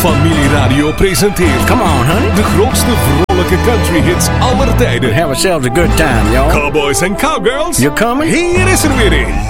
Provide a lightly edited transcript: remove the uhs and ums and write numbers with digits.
Familieradio presenteert. Come on, honey. De grootste vrolijke country hits aller tijden. Have ourselves a good time, y'all. Cowboys en cowgirls. You coming? Hier is er weer een.